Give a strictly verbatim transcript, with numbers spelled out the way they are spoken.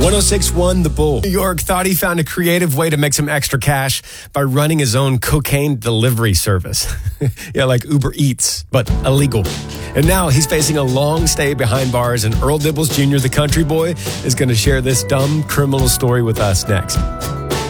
oh six point one The Bull. New York thought he found a creative way to make some extra cash by running his own cocaine delivery service. Yeah, like Uber Eats, but illegal. And now he's facing a long stay behind bars, and Earl Dibbles Junior, the country boy, is going to share this dumb criminal story with us next.